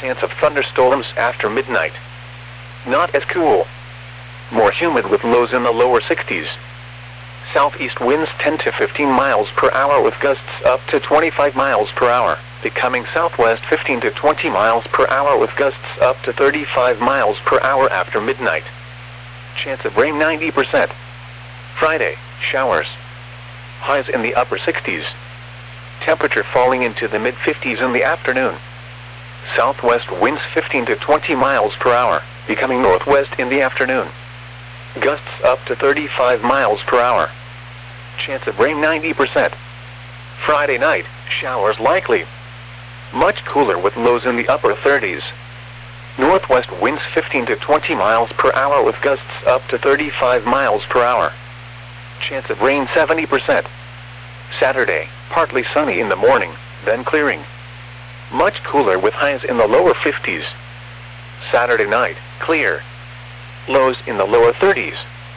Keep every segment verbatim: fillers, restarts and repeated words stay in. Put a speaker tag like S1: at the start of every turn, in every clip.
S1: chance of thunderstorms after midnight. Not as cool. More humid with lows in the lower sixties. Southeast winds ten to fifteen miles per hour with gusts up to twenty-five miles per hour, becoming southwest fifteen to twenty miles per hour with gusts up to thirty-five miles per hour after midnight. Chance of rain ninety percent. Friday, showers. Highs in the upper sixties. Temperature falling into the mid fifties in the afternoon. Southwest winds fifteen to twenty miles per hour, becoming northwest in the afternoon. Gusts up to thirty-five miles per hour. Chance of rain ninety percent. Friday night, showers likely. Much cooler with lows in the upper thirties. Northwest winds fifteen to twenty miles per hour with gusts up to thirty-five miles per hour. Chance of rain seventy percent. Saturday, partly sunny in the morning, then clearing. Much cooler with highs in the lower fifties. Saturday night, clear. Lows in the lower thirties.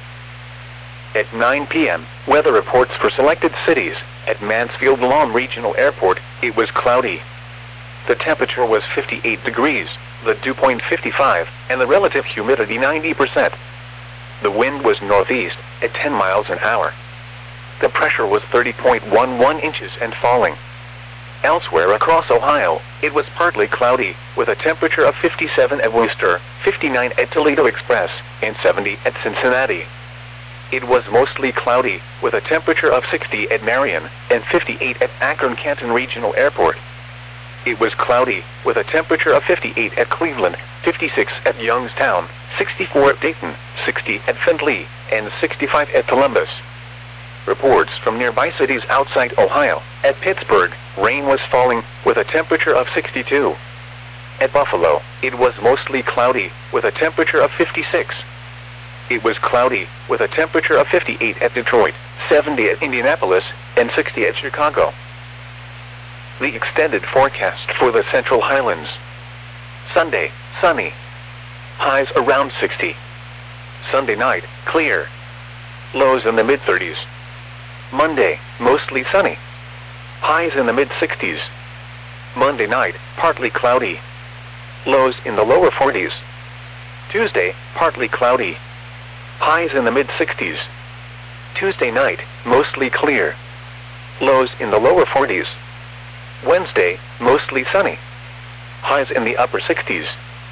S1: At nine p m, weather reports for selected cities. At Mansfield Lawn Regional Airport, it was cloudy. The temperature was fifty-eight degrees, the dew point fifty-five, and the relative humidity ninety percent. The wind was northeast, at ten miles an hour. The pressure was thirty point one one inches and falling. Elsewhere across Ohio, it was partly cloudy, with a temperature of fifty-seven at Worcester, fifty-nine at Toledo Express, and seventy at Cincinnati. It was mostly cloudy, with a temperature of sixty at Marion, and fifty-eight at Akron-Canton Regional Airport. It was cloudy, with a temperature of fifty-eight at Cleveland, fifty-six at Youngstown, sixty-four at Dayton, sixty at Findlay, and sixty-five at Columbus. Reports from nearby cities outside Ohio. At Pittsburgh, rain was falling, with a temperature of sixty-two. At Buffalo, it was mostly cloudy, with a temperature of fifty-six. It was cloudy, with a temperature of fifty-eight at Detroit, seventy at Indianapolis, and sixty at Chicago. The extended forecast for the Central Highlands. Sunday, sunny. Highs around sixty. Sunday night, clear. Lows in the mid thirties. Monday, mostly sunny. Highs in the mid sixties. Monday night, partly cloudy. Lows in the lower forties. Tuesday, partly cloudy. Highs in the mid sixties. Tuesday night, mostly clear. Lows in the lower forties. Wednesday, mostly sunny. Highs in the upper sixties.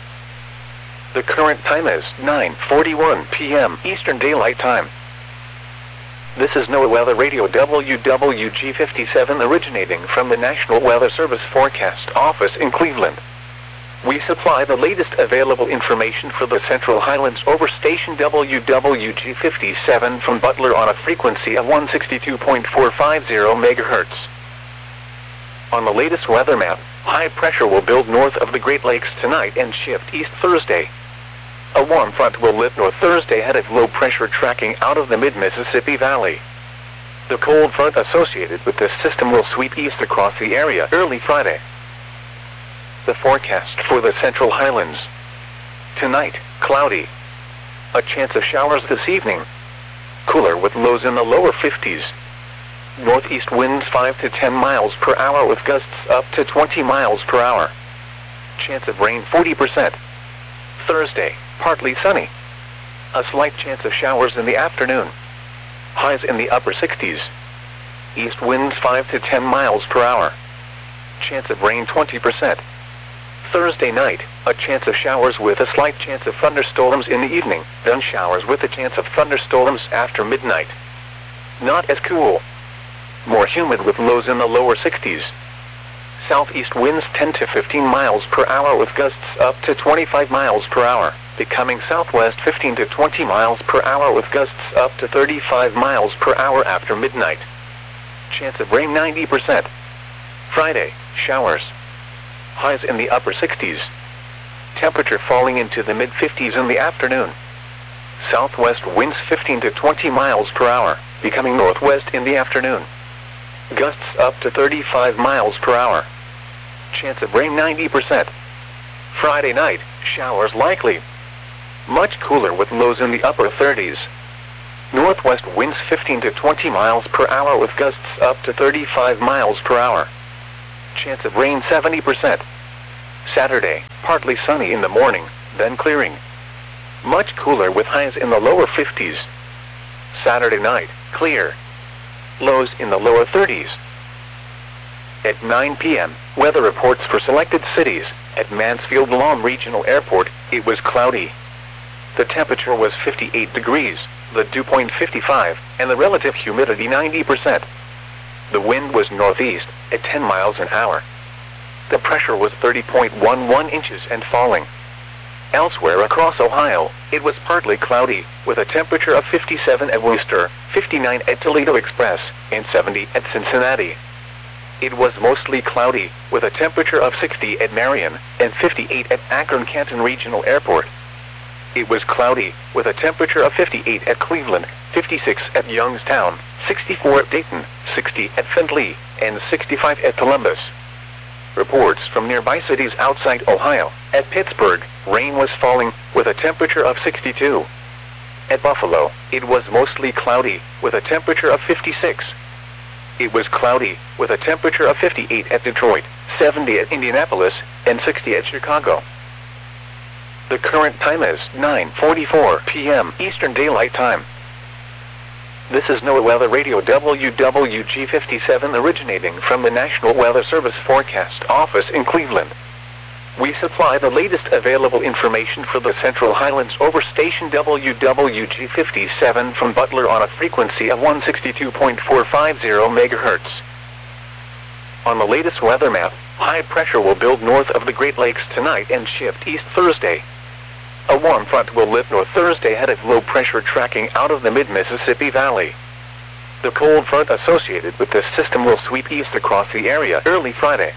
S1: The current time is nine forty-one p m Eastern Daylight Time. This is NOAA Weather Radio W W G fifty-seven originating from the National Weather Service Forecast Office in Cleveland. We supply the latest available information for the Central Highlands over station W W G fifty-seven from Butler on a frequency of one sixty-two point four five zero megahertz. On the latest weather map, high pressure will build north of the Great Lakes tonight and shift east Thursday. A warm front will lift north Thursday ahead of low pressure tracking out of the mid-Mississippi Valley. The cold front associated with this system will sweep east across the area early Friday. The forecast for the Central Highlands. Tonight, cloudy. A chance of showers this evening. Cooler with lows in the lower fifties. Northeast winds five to ten miles per hour with gusts up to twenty miles per hour. Chance of rain forty percent. Thursday, partly sunny. A slight chance of showers in the afternoon. Highs in the upper sixties. East winds five to ten miles per hour. Chance of rain twenty percent. Thursday night, a chance of showers with a slight chance of thunderstorms in the evening, then showers with a chance of thunderstorms after midnight. Not as cool. More humid with lows in the lower sixties. Southeast winds ten to fifteen miles per hour with gusts up to twenty-five miles per hour, becoming southwest fifteen to twenty miles per hour with gusts up to thirty-five miles per hour after midnight. Chance of rain ninety percent. Friday, showers. Highs in the upper sixties. Temperature falling into the mid fifties in the afternoon. Southwest winds fifteen to twenty miles per hour, becoming northwest in the afternoon. Gusts up to thirty-five miles per hour. Chance of rain ninety percent. Friday night, showers likely. Much cooler with lows in the upper thirties. Northwest winds fifteen to twenty miles per hour with gusts up to thirty-five miles per hour. Chance of rain seventy percent. Saturday, partly sunny in the morning, then clearing. Much cooler with highs in the lower fifties. Saturday night, clear. Lows in the lower thirties. At nine p m, weather reports for selected cities. At Mansfield Lahm Regional Airport, it was cloudy. The temperature was fifty-eight degrees, the dew point fifty-five, and the relative humidity ninety percent. The wind was northeast, at ten miles an hour. The pressure was thirty point one one inches and falling. Elsewhere across Ohio, it was partly cloudy, with a temperature of fifty-seven at Wooster, fifty-nine at Toledo Express, and seventy at Cincinnati. It was mostly cloudy, with a temperature of sixty at Marion, and fifty-eight at Akron-Canton Regional Airport. It was cloudy, with a temperature of fifty-eight at Cleveland, fifty-six at Youngstown, sixty-four at Dayton, sixty at Findlay, and sixty-five at Columbus. Reports from nearby cities outside Ohio. At Pittsburgh, rain was falling, with a temperature of sixty-two. At Buffalo, it was mostly cloudy, with a temperature of fifty-six. It was cloudy, with a temperature of fifty-eight at Detroit, seventy at Indianapolis, and sixty at Chicago. The current time is nine forty-four p m Eastern Daylight Time. This is NOAA Weather Radio W W G fifty-seven originating from the National Weather Service Forecast Office in Cleveland. We supply the latest available information for the Central Highlands over station W W G fifty-seven from Butler on a frequency of one sixty-two point four five zero megahertz. On the latest weather map, high pressure will build north of the Great Lakes tonight and shift east Thursday. A warm front will lift north Thursday headed low pressure tracking out of the mid-Mississippi Valley. The cold front associated with this system will sweep east across the area early Friday.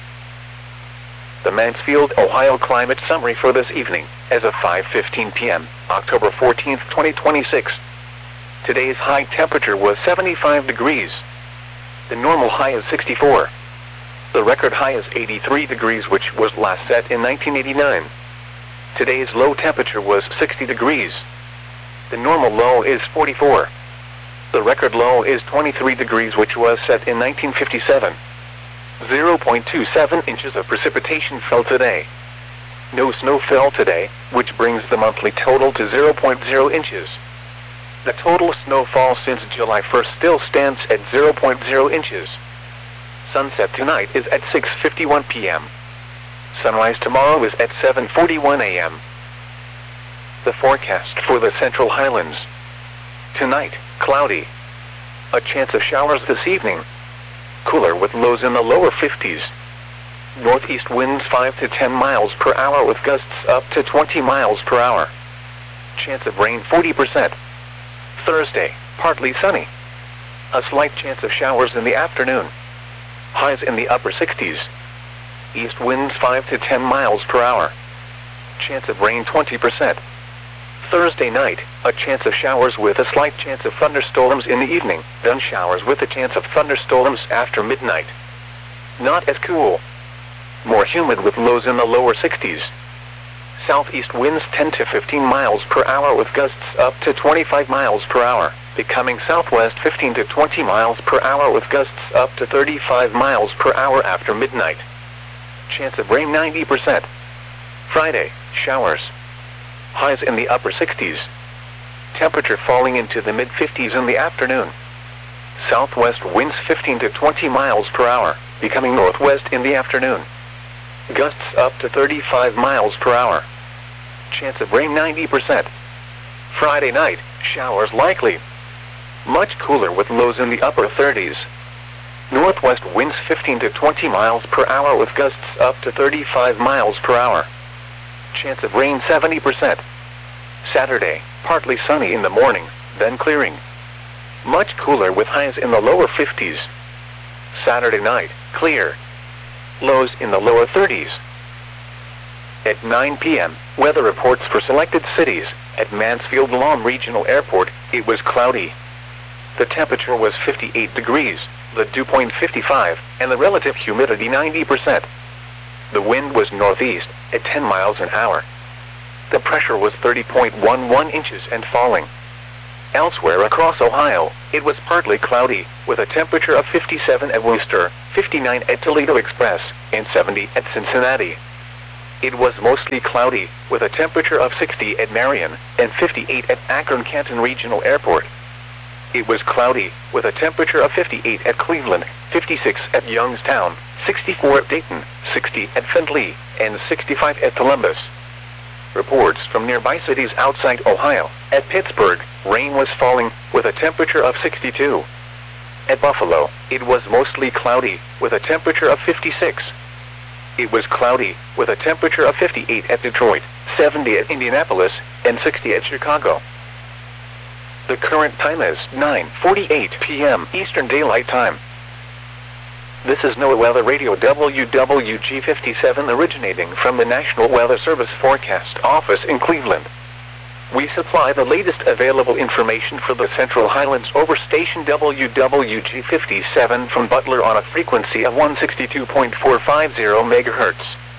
S1: The Mansfield, Ohio climate summary for this evening, as of five fifteen p m, October fourteenth, twenty twenty-six. Today's high temperature was seventy-five degrees. The normal high is sixty-four. The record high is eighty-three degrees, which was last set in nineteen eighty-nine. Today's low temperature was sixty degrees. The normal low is forty-four. The record low is twenty-three degrees, which was set in nineteen fifty-seven. zero point two seven inches of precipitation fell today. No snow fell today, which brings the monthly total to zero point zero inches. The total snowfall since July first still stands at zero point zero inches. Sunset tonight is at six fifty-one p m Sunrise tomorrow is at seven forty-one a m The forecast for the Central Highlands. Tonight, cloudy. A chance of showers this evening. Cooler with lows in the lower fifties. Northeast winds five to ten miles per hour with gusts up to twenty miles per hour. Chance of rain forty percent. Thursday, partly sunny. A slight chance of showers in the afternoon. Highs in the upper sixties. East winds five to ten miles per hour. Chance of rain twenty percent. Thursday night, a chance of showers with a slight chance of thunderstorms in the evening, then showers with a chance of thunderstorms after midnight. Not as cool. More humid with lows in the lower sixties. Southeast winds ten to fifteen miles per hour with gusts up to twenty-five miles per hour, becoming southwest fifteen to twenty miles per hour with gusts up to thirty-five miles per hour after midnight. Chance of rain ninety percent. Friday, showers. Highs in the upper sixties. Temperature falling into the mid-fifties in the afternoon. Southwest winds fifteen to twenty miles per hour, becoming northwest in the afternoon. Gusts up to thirty-five miles per hour. Chance of rain ninety percent. Friday night, showers likely. Much cooler with lows in the upper thirties. Northwest winds fifteen to twenty miles per hour with gusts up to thirty-five miles per hour. Chance of rain seventy percent. Saturday, partly sunny in the morning, then clearing. Much cooler with highs in the lower fifties. Saturday night, clear. Lows in the lower thirties. At nine p m, weather reports for selected cities. At Mansfield Lahm Regional Airport, it was cloudy. The temperature was fifty-eight degrees, the dew point fifty-five, and the relative humidity ninety percent. The wind was northeast, at ten miles an hour. The pressure was thirty point one one inches and falling. Elsewhere across Ohio, it was partly cloudy, with a temperature of fifty-seven at Wooster, fifty-nine at Toledo Express, and seventy at Cincinnati. it was mostly cloudy, with a temperature of sixty at Marion, and fifty-eight at Akron-Canton Regional Airport. It was cloudy, with a temperature of fifty-eight at Cleveland, fifty-six at Youngstown, sixty-four at Dayton, sixty at Findlay, and sixty-five at Columbus. Reports from nearby cities outside Ohio. At Pittsburgh, rain was falling, with a temperature of sixty-two. At Buffalo, it was mostly cloudy, with a temperature of fifty-six. It was cloudy, with a temperature of fifty-eight at Detroit, seventy at Indianapolis, and sixty at Chicago. The current time is nine forty-eight p m Eastern Daylight Time. This is NOAA Weather Radio W W G fifty-seven originating from the National Weather Service Forecast Office in Cleveland. We supply the latest available information for the Central Highlands over station W W G fifty-seven from Butler on a frequency of one sixty-two point four five zero megahertz.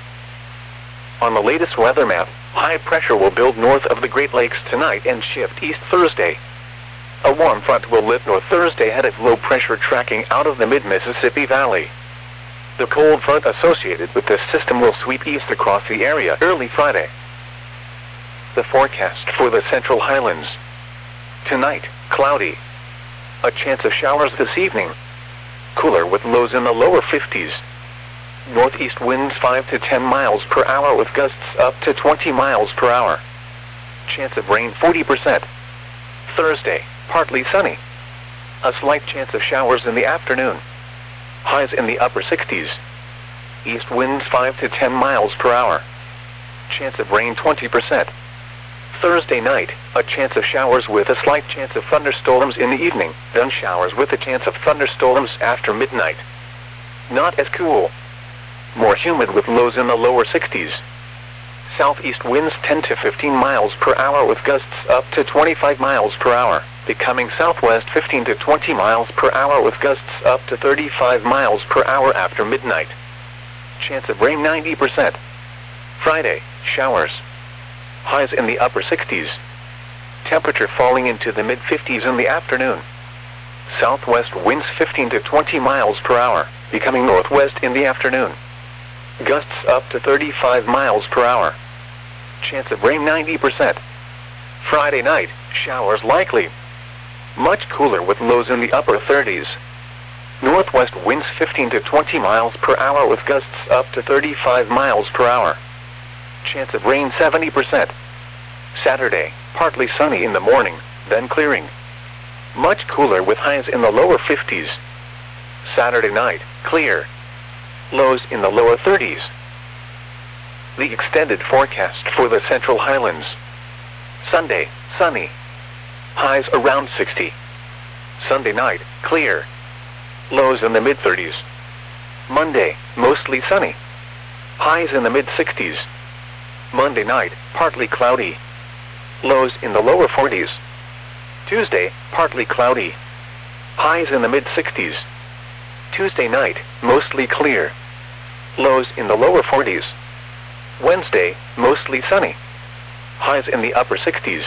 S1: On the latest weather map, high pressure will build north of the Great Lakes tonight and shift east Thursday. A warm front will lift north Thursday ahead of low pressure tracking out of the mid-Mississippi Valley. The cold front associated with this system will sweep east across the area early Friday. The forecast for the Central Highlands. Tonight, cloudy. A chance of showers this evening. Cooler with lows in the lower fifties. Northeast winds five to ten miles per hour with gusts up to twenty miles per hour. Chance of rain forty percent. Thursday, partly sunny. A slight chance of showers in the afternoon. Highs in the upper sixties. East winds five to ten miles per hour. Chance of rain twenty percent. Thursday night, a chance of showers with a slight chance of thunderstorms in the evening, then showers with a chance of thunderstorms after midnight. Not as cool. More humid with lows in the lower sixties. Southeast winds ten to fifteen miles per hour with gusts up to twenty-five miles per hour, becoming southwest fifteen to twenty miles per hour with gusts up to thirty-five miles per hour after midnight. Chance of rain ninety percent. Friday, showers. Highs in the upper sixties. Temperature falling into the mid-fifties in the afternoon. Southwest winds fifteen to twenty miles per hour, becoming northwest in the afternoon. Gusts up to thirty-five miles per hour. Chance of rain ninety percent. Friday night, showers likely. Much cooler with lows in the upper thirties. Northwest winds fifteen to twenty miles per hour with gusts up to thirty-five miles per hour. Chance of rain seventy percent. Saturday, partly sunny in the morning, then clearing. Much cooler with highs in the lower fifties. Saturday night, clear. Lows in the lower thirties. The extended forecast for the Central Highlands. Sunday, sunny. Highs around sixty. Sunday night, clear. Lows in the mid-thirties. Monday, mostly sunny. Highs in the mid-sixties. Monday night, partly cloudy. Lows in the lower forties. Tuesday, partly cloudy. Highs in the mid-sixties. Tuesday night, mostly clear. Lows in the lower forties. Wednesday, mostly sunny. Highs in the upper sixties.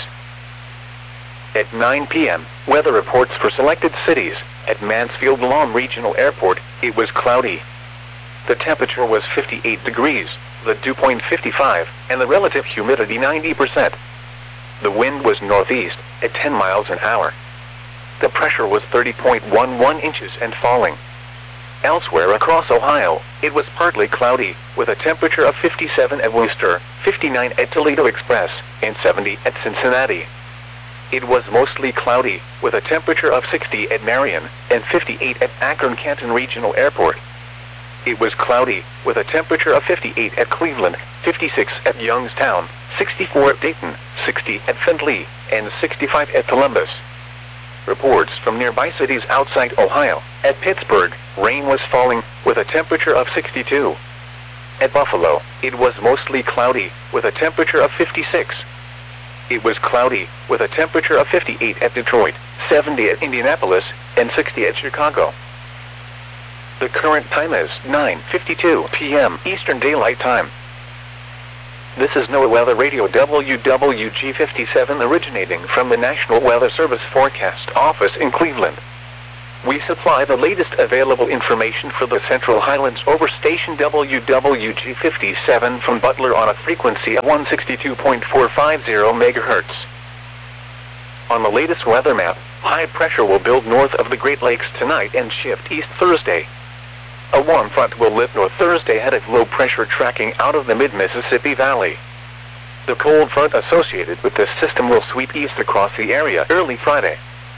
S1: At nine p m, weather reports for selected cities. At Mansfield Lawn Regional Airport, it was cloudy. The temperature was fifty-eight degrees, the dew point fifty-five, and the relative humidity ninety percent. The wind was northeast, at ten miles an hour. The pressure was thirty point one one inches and falling. Elsewhere across Ohio, it was partly cloudy, with a temperature of fifty-seven at Worcester, fifty-nine at Toledo Express, and seventy at Cincinnati. It was mostly cloudy, with a temperature of sixty at Marion, and fifty-eight at Akron-Canton Regional Airport. It was cloudy, with a temperature of fifty-eight at Cleveland, fifty-six at Youngstown, sixty-four at Dayton, sixty at Findlay, and sixty-five at Columbus. Reports from nearby cities outside Ohio. At Pittsburgh, rain was falling, with a temperature of sixty-two. At Buffalo, it was mostly cloudy, with a temperature of fifty-six. It was cloudy, with a temperature of fifty-eight at Detroit, seventy at Indianapolis, and sixty at Chicago. The current time is nine fifty-two p m Eastern Daylight Time. This is NOAA Weather Radio W W G fifty-seven originating from the National Weather Service Forecast Office in Cleveland. We supply the latest available information for the Central Highlands over station W W G fifty-seven from Butler on a frequency of one sixty-two point four five zero megahertz. On the latest weather map, high pressure will build north of the Great Lakes tonight and shift east Thursday. A warm front will lift north Thursday ahead of low pressure tracking out of the mid-Mississippi Valley. The cold front associated with this system will sweep east across the area early Friday.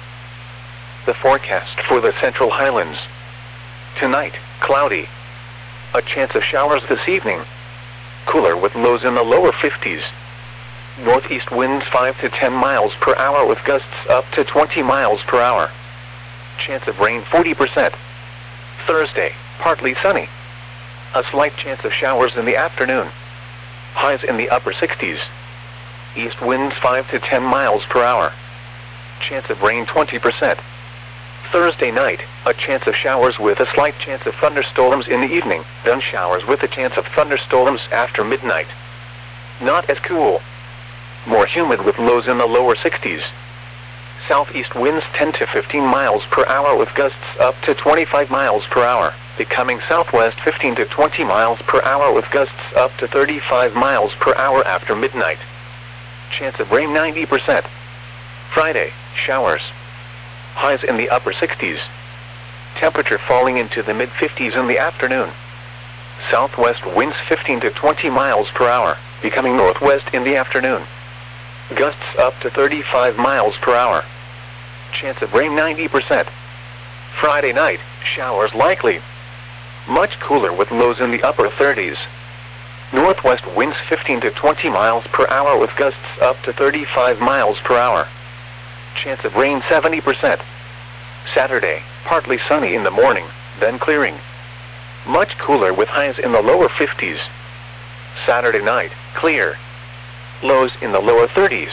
S1: The forecast for the Central Highlands. Tonight, cloudy. A chance of showers this evening. Cooler with lows in the lower fifties. Northeast winds five to ten miles per hour with gusts up to twenty miles per hour. Chance of rain forty percent. Thursday, partly sunny. A slight chance of showers in the afternoon. Highs in the upper sixties. East winds five to ten miles per hour. Chance of rain twenty percent. Thursday night, a chance of showers with a slight chance of thunderstorms in the evening, then showers with a chance of thunderstorms after midnight. Not as cool. More humid with lows in the lower sixties. Southeast winds ten to fifteen miles per hour with gusts up to twenty-five miles per hour, becoming southwest fifteen to twenty miles per hour with gusts up to thirty-five miles per hour after midnight. Chance of rain ninety percent. Friday, showers. Highs in the upper sixties. Temperature falling into the mid-fifties in the afternoon. Southwest winds fifteen to twenty miles per hour, becoming northwest in the afternoon. Gusts up to thirty-five miles per hour. Chance of rain ninety percent. Friday night, showers likely. Much cooler with lows in the upper thirties. Northwest winds fifteen to twenty miles per hour with gusts up to thirty-five miles per hour. Chance of rain seventy percent. Saturday, partly sunny in the morning, then clearing. Much cooler with highs in the lower fifties. Saturday night, clear. Lows in the lower thirties.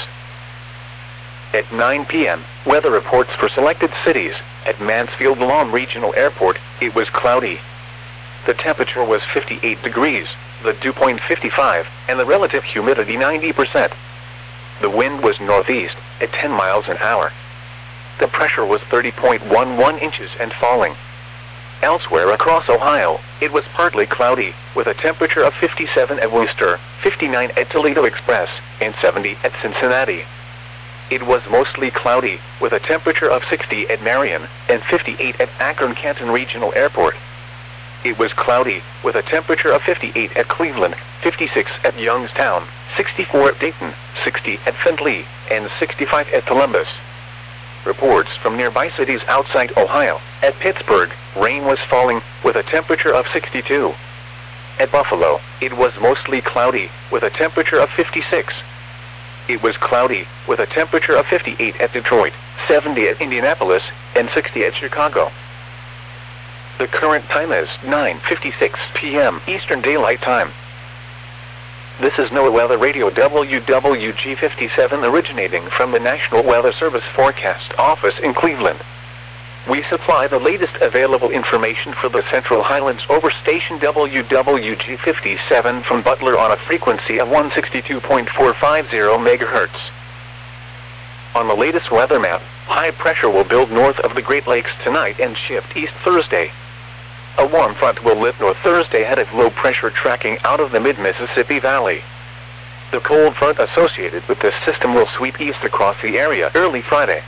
S1: At nine p m, weather reports for selected cities. At Mansfield Lawn Regional Airport, it was cloudy. The temperature was fifty-eight degrees, the dew point fifty-five, and the relative humidity ninety percent. The wind was northeast, at ten miles an hour. The pressure was thirty point one one inches and falling. Elsewhere across Ohio, it was partly cloudy, with a temperature of fifty-seven at Worcester, fifty-nine at Toledo Express, and seventy at Cincinnati. It was mostly cloudy, with a temperature of sixty at Marion, and fifty-eight at Akron-Canton Regional Airport. It was cloudy, with a temperature of fifty-eight at Cleveland, fifty-six at Youngstown, sixty-four at Dayton, sixty at Findlay, and sixty-five at Columbus. Reports from nearby cities outside Ohio. At Pittsburgh, rain was falling, with a temperature of sixty-two. At Buffalo, it was mostly cloudy, with a temperature of fifty-six. It was cloudy, with a temperature of fifty-eight at Detroit, seventy at Indianapolis, and sixty at Chicago. The current time is nine fifty-six p m Eastern Daylight Time. This is NOAA Weather Radio W W G fifty-seven originating from the National Weather Service Forecast Office in Cleveland. We supply the latest available information for the Central Highlands over station W W G fifty-seven from Butler on a frequency of one sixty-two point four five zero megahertz. On the latest weather map, high pressure will build north of the Great Lakes tonight and shift east Thursday. A warm front will lift north Thursday ahead of low pressure tracking out of the mid-Mississippi Valley. The cold front associated with this system will sweep east across the area early Friday.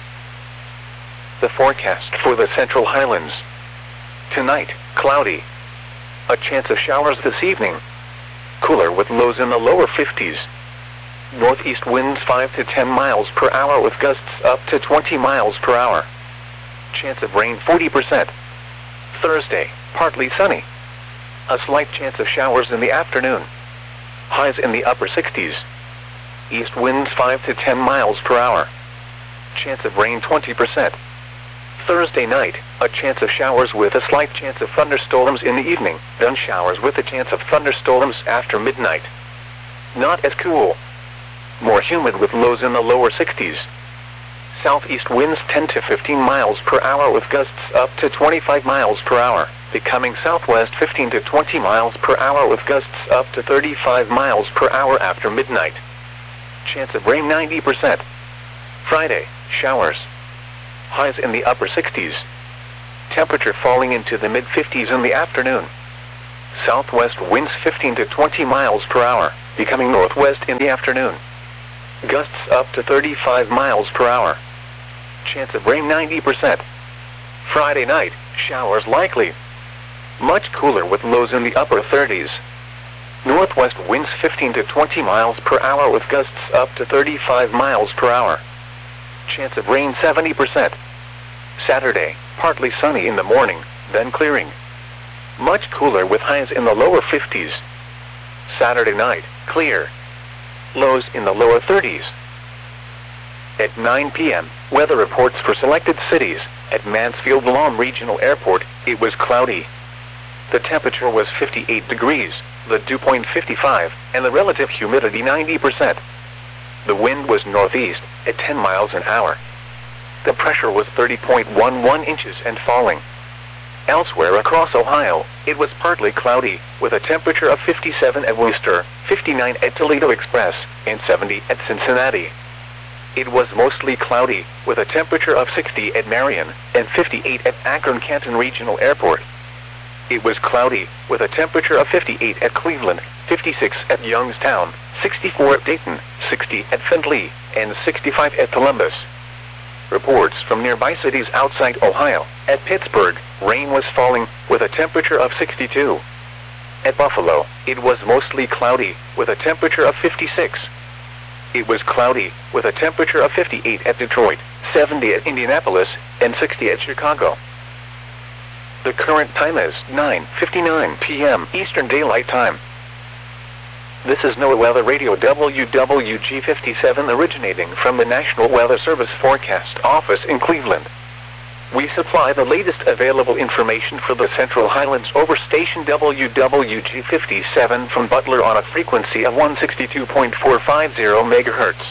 S1: The forecast for the Central Highlands. Tonight, cloudy. A chance of showers this evening. Cooler with lows in the lower fifties. Northeast winds five to ten miles per hour with gusts up to twenty miles per hour. Chance of rain forty percent. Thursday, partly sunny. A slight chance of showers in the afternoon. Highs in the upper sixties. East winds five to ten miles per hour. Chance of rain twenty percent. Thursday night, a chance of showers with a slight chance of thunderstorms in the evening, then showers with a chance of thunderstorms after midnight. Not as cool. More humid with lows in the lower sixties. Southeast winds ten to fifteen miles per hour with gusts up to twenty-five miles per hour, becoming southwest fifteen to twenty miles per hour with gusts up to thirty-five miles per hour after midnight. Chance of rain ninety percent. Friday, showers. Highs in the upper sixties. temperature falling into the mid fifties in the afternoon. Southwest winds fifteen to twenty miles per hour, becoming northwest in the afternoon. Gusts up to thirty-five miles per hour. Chance of rain ninety percent. Friday night, showers likely. Much cooler with lows in the upper thirties. Northwest winds fifteen to twenty miles per hour with gusts up to thirty-five miles per hour. Chance of rain seventy percent. Saturday, partly sunny in the morning, then clearing. Much cooler with highs in the lower fifties. Saturday night, clear. Lows in the lower thirties. At nine p m, weather reports for selected cities. At Mansfield Lawn Regional Airport, it was cloudy. The temperature was fifty-eight degrees, the dew point fifty-five, and the relative humidity ninety percent. The wind was northeast, at ten miles an hour. The pressure was thirty point one one inches and falling. Elsewhere across Ohio, it was partly cloudy, with a temperature of fifty-seven at Worcester, fifty-nine at Toledo Express, and seventy at Cincinnati. It was mostly cloudy, with a temperature of sixty at Marion, and fifty-eight at Akron-Canton Regional Airport. It was cloudy, with a temperature of fifty-eight at Cleveland, fifty-six at Youngstown, sixty-four at Dayton, sixty at Findlay, and sixty-five at Columbus. Reports from nearby cities outside Ohio. At Pittsburgh, rain was falling, with a temperature of sixty-two. At Buffalo, it was mostly cloudy, with a temperature of fifty-six. It was cloudy, with a temperature of fifty-eight at Detroit, seventy at Indianapolis, and sixty at Chicago. The current time is nine fifty-nine p m Eastern Daylight Time. This is NOAA Weather Radio W W G fifty-seven originating from the National Weather Service Forecast Office in Cleveland. We supply the latest available information for the Central Highlands over station W W G fifty-seven from Butler on a frequency of one sixty-two point four five zero megahertz.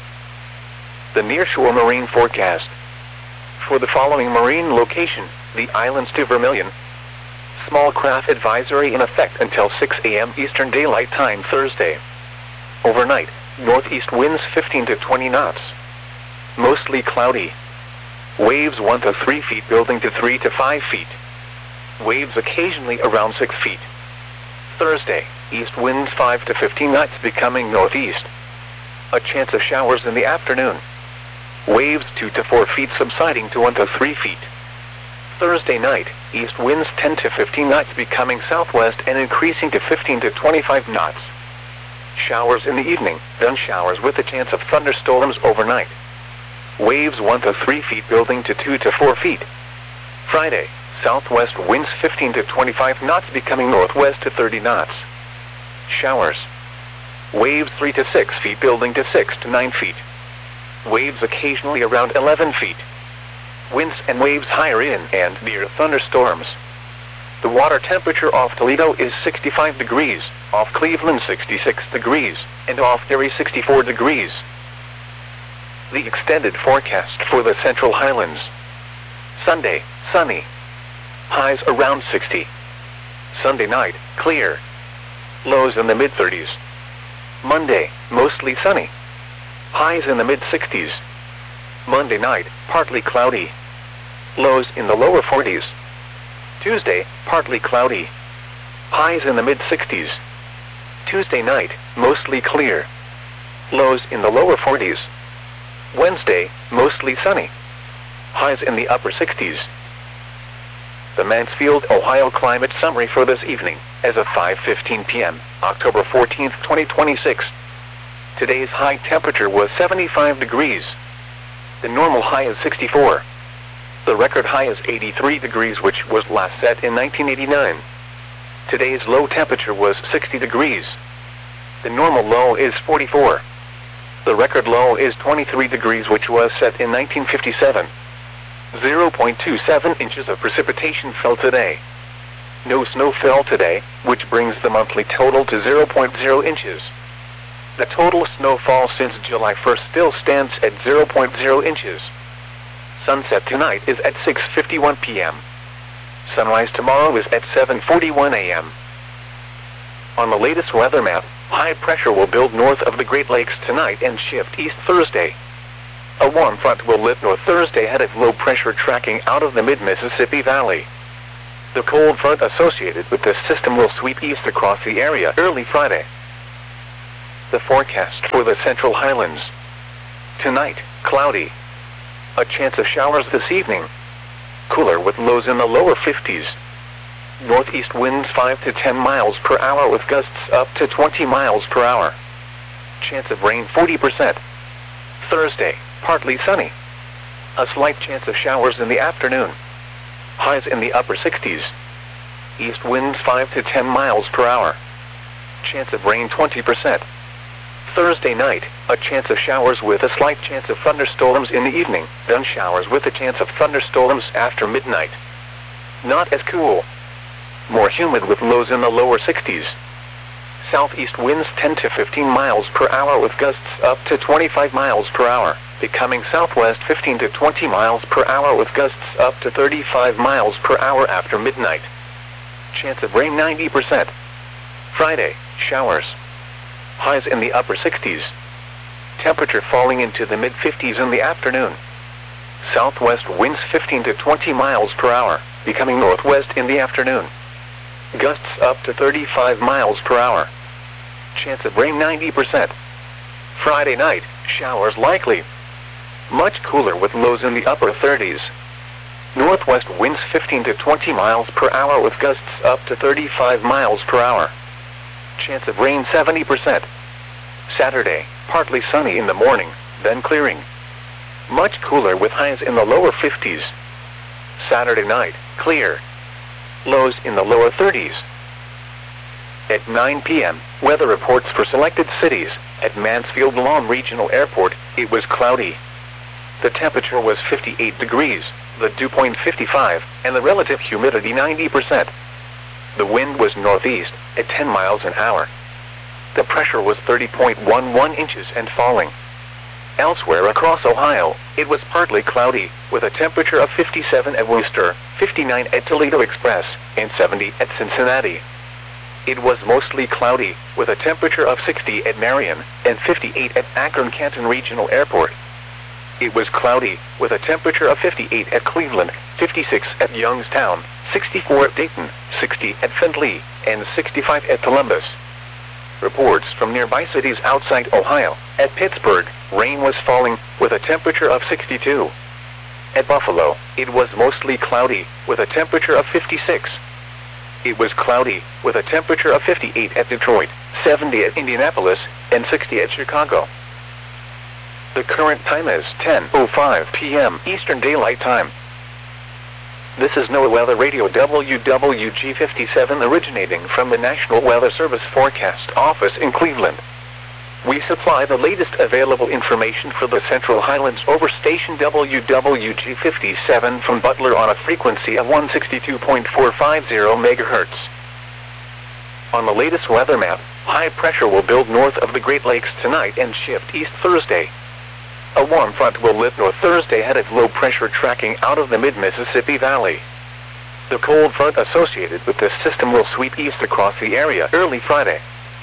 S1: The Nearshore Marine Forecast. For the following marine location, the islands to Vermilion. Small craft advisory in effect until six a m Eastern Daylight Time Thursday. Overnight, northeast winds fifteen to twenty knots. Mostly cloudy. Waves one to three feet building to three to five feet. Waves occasionally around six feet. Thursday, east winds five to fifteen knots becoming northeast. A chance of showers in the afternoon. Waves two to four feet subsiding to one to three feet. Thursday night, east winds ten to fifteen knots becoming southwest and increasing to fifteen to twenty-five knots. Showers in the evening, then showers with a chance of thunderstorms overnight. Waves one to three feet building to two to four feet. Friday, southwest winds fifteen to twenty-five knots becoming northwest to thirty knots. Showers. Waves three to six feet building to six to nine feet. Waves occasionally around eleven feet. Winds and waves higher in and near thunderstorms. The water temperature off Toledo is sixty-five degrees, off Cleveland sixty-six degrees, and off Erie sixty-four degrees. The extended forecast for the Central Highlands. Sunday, sunny. Highs around sixty. Sunday night, clear. Lows in the mid thirties. Monday, mostly sunny. Highs in the mid sixties. Monday night, partly cloudy. Lows in the lower forties. Tuesday, partly cloudy. Highs in the mid sixties. Tuesday night, mostly clear. Lows in the lower forties. Wednesday, mostly sunny. Highs in the upper sixties. The Mansfield, Ohio climate summary for this evening, as of five fifteen p m, October fourteenth, twenty twenty-six. Today's high temperature was seventy-five degrees. The normal high is sixty-four. The record high is eighty-three degrees, which was last set in nineteen eighty-nine. Today's low temperature was sixty degrees. The normal low is forty-four. The record low is twenty-three degrees, which was set in nineteen fifty-seven. zero point two seven inches of precipitation fell today. No snow fell today, which brings the monthly total to zero point zero inches. The total snowfall since July first still stands at zero point zero inches. Sunset tonight is at six fifty-one p m Sunrise tomorrow is at seven forty-one a m On the latest weather map, high pressure will build north of the Great Lakes tonight and shift east Thursday. A warm front will lift north Thursday ahead of low pressure tracking out of the mid-Mississippi Valley. The cold front associated with this system will sweep east across the area early Friday. The forecast for the Central Highlands. Tonight, cloudy. A chance of showers this evening. Cooler with lows in the lower fifties. Northeast winds five to ten miles per hour with gusts up to twenty miles per hour. Chance of rain forty percent. Thursday, partly sunny. A slight chance of showers in the afternoon. Highs in the upper sixties. East winds five to ten miles per hour. Chance of rain twenty percent. Thursday night, a chance of showers with a slight chance of thunderstorms in the evening, then showers with a chance of thunderstorms after midnight. Not as cool. More humid with lows in the lower sixties. Southeast winds ten to fifteen miles per hour with gusts up to twenty-five miles per hour, becoming southwest fifteen to twenty miles per hour with gusts up to thirty-five miles per hour after midnight. Chance of rain ninety percent. Friday, showers. Highs in the upper sixties. Temperature falling into the mid-fifties in the afternoon. Southwest winds fifteen to twenty miles per hour, becoming northwest in the afternoon. Gusts up to thirty-five miles per hour. Chance of rain ninety percent. Friday night, showers likely. Much cooler with lows in the upper thirties. Northwest winds fifteen to twenty miles per hour with gusts up to thirty-five miles per hour. Chance of rain seventy percent. Saturday, partly sunny in the morning, then clearing. Much cooler with highs in the lower fifties. Saturday night, clear. Lows in the lower thirties. At nine p m, weather reports for selected cities. At Mansfield Lawn Regional Airport, it was cloudy. The temperature was fifty-eight degrees, the dew point fifty-five, and the relative humidity ninety percent. The wind was northeast, at ten miles an hour. The pressure was thirty point one one inches and falling. Elsewhere across Ohio, it was partly cloudy, with a temperature of fifty-seven at Worcester, fifty-nine at Toledo Express, and seventy at Cincinnati. It was mostly cloudy, with a temperature of sixty at Marion, and fifty-eight at Akron-Canton Regional Airport. It was cloudy, with a temperature of fifty-eight at Cleveland, fifty-six at Youngstown, sixty-four at Dayton, sixty at Findlay, and sixty-five at Columbus. Reports from nearby cities outside Ohio. At Pittsburgh, rain was falling, with a temperature of sixty-two. At Buffalo, it was mostly cloudy, with a temperature of fifty-six. It was cloudy, with a temperature of fifty-eight at Detroit, seventy at Indianapolis, and sixty at Chicago. The current time is ten oh five p m Eastern Daylight Time. This is NOAA Weather Radio W W G fifty-seven originating from the National Weather Service Forecast Office in Cleveland. We supply the latest available information for the Central Highlands over station W W G fifty-seven from Butler on a frequency of one sixty-two point four five zero megahertz. On the latest weather map, high pressure will build north of the Great Lakes tonight and shift east Thursday. A warm front will lift north Thursday ahead of low pressure tracking out of the mid-Mississippi Valley. The cold front associated with this system will sweep east across the area early Friday.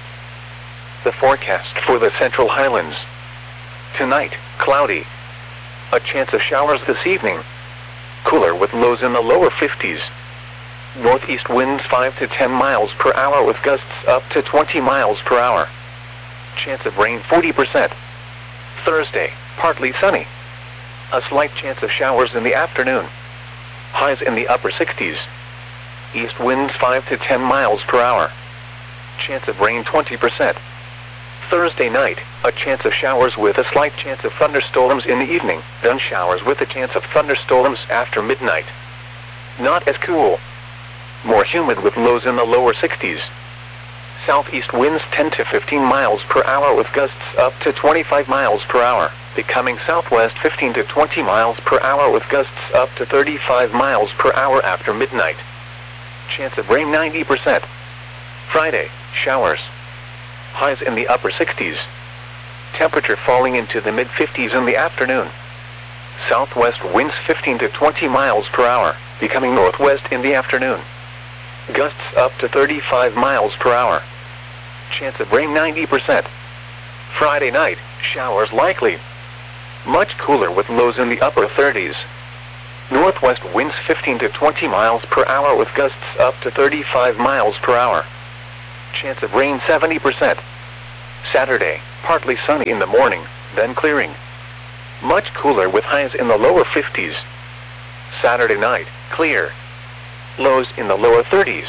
S1: The forecast for the Central Highlands. Tonight, cloudy. A chance of showers this evening. Cooler with lows in the lower fifties. Northeast winds five to ten miles per hour with gusts up to twenty miles per hour. Chance of rain forty percent. Thursday, partly sunny. A slight chance of showers in the afternoon. Highs in the upper sixties. East winds five to ten miles per hour. Chance of rain twenty percent. Thursday night, a chance of showers with a slight chance of thunderstorms in the evening, then showers with a chance of thunderstorms after midnight. Not as cool. More humid with lows in the lower sixties. Southeast winds ten to fifteen miles per hour with gusts up to twenty-five miles per hour, becoming southwest fifteen to twenty miles per hour with gusts up to thirty-five miles per hour after midnight. Chance of rain ninety percent. Friday, showers. Highs in the upper sixties. Temperature falling into the mid-fifties in the afternoon. Southwest winds fifteen to twenty miles per hour, becoming northwest in the afternoon. Gusts up to thirty-five miles per hour. Chance of rain ninety percent. Friday night, showers likely. much cooler with lows in the upper thirties. Northwest winds fifteen to twenty miles per hour with gusts up to thirty-five miles per hour. Chance of rain seventy percent. Saturday, partly sunny in the morning, then clearing. Much cooler with highs in the lower fifties. Saturday night, clear. Lows in the lower thirties.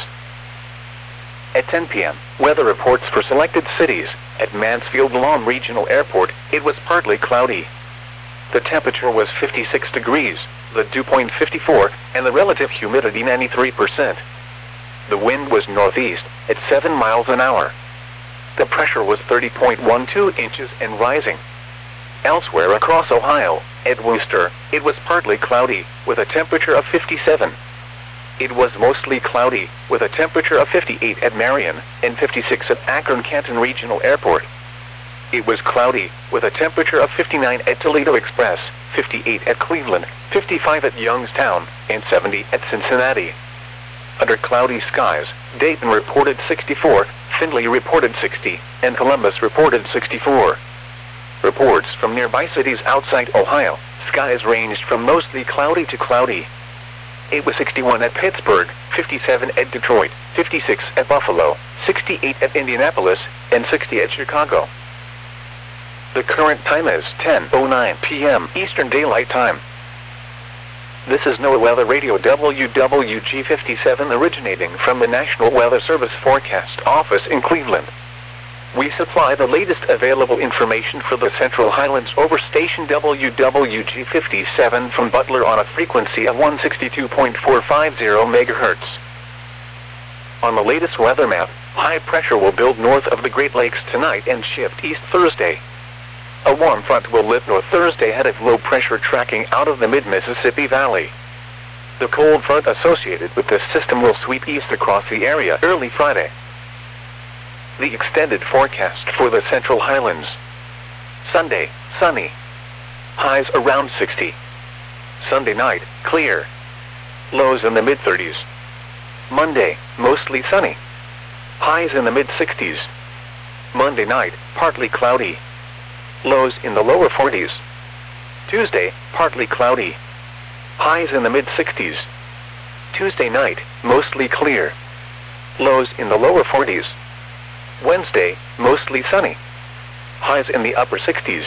S1: At ten p m, weather reports for selected cities. At Mansfield Lawn Regional Airport, it was partly cloudy. The temperature was fifty-six degrees, the dew point fifty-four, and the relative humidity ninety-three percent. The wind was northeast, at seven miles an hour. The pressure was thirty point one two inches and rising. Elsewhere across Ohio, at Wooster, it was partly cloudy, with a temperature of fifty-seven. It was mostly cloudy, with a temperature of fifty-eight at Marion, and fifty-six at Akron-Canton Regional Airport. It was cloudy, with a temperature of fifty-nine at Toledo Express, fifty-eight at Cleveland, fifty-five at Youngstown, and seventy at Cincinnati. Under cloudy skies, Dayton reported sixty-four, Findlay reported sixty, and Columbus reported sixty-four. Reports from nearby cities outside Ohio, skies ranged from mostly cloudy to cloudy. It was sixty-one at Pittsburgh, fifty-seven at Detroit, fifty-six at Buffalo, sixty-eight at Indianapolis, and sixty at Chicago. The current time is ten oh nine p m Eastern Daylight Time. This is NOAA Weather Radio W W G fifty-seven originating from the National Weather Service Forecast Office in Cleveland. We supply the latest available information for the Central Highlands over station W W G fifty-seven from Butler on a frequency of one sixty-two point four five zero megahertz. On the latest weather map, high pressure will build north of the Great Lakes tonight and shift east Thursday. A warm front will lift north Thursday ahead of low pressure tracking out of the mid-Mississippi Valley. The cold front associated with this system will sweep east across the area early Friday. The extended forecast for the Central Highlands. Sunday, sunny. Highs around sixty. Sunday night, clear. Lows in the mid-thirties. Monday, mostly sunny. Highs in the mid-sixties. Monday night, partly cloudy. Lows in the lower forties. Tuesday, partly cloudy. Highs in the mid-sixties. Tuesday night, mostly clear. Lows in the lower forties. Wednesday, mostly sunny. Highs in the upper sixties.